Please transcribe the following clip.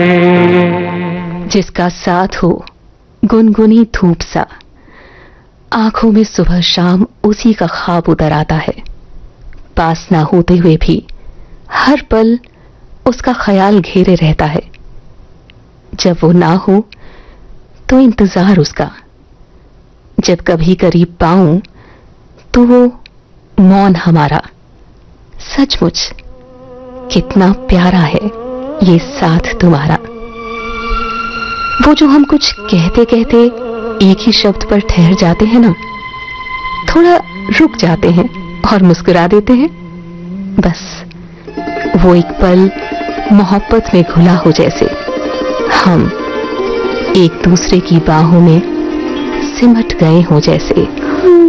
जिसका साथ हो गुनगुनी धूप सा, आंखों में सुबह शाम उसी का ख्वाब उतर आता है। पास ना होते हुए भी हर पल उसका ख्याल घेरे रहता है। जब वो ना हो तो इंतजार उसका, जब कभी करीब पाऊं तो वो मौन हमारा। सचमुच कितना प्यारा है ये साथ तुम्हारा। वो जो हम कुछ कहते कहते एक ही शब्द पर ठहर जाते हैं ना, थोड़ा रुक जाते हैं और मुस्कुरा देते हैं। बस वो एक पल मोहब्बत में घुला हो, जैसे हम एक दूसरे की बाहों में सिमट गए हों जैसे।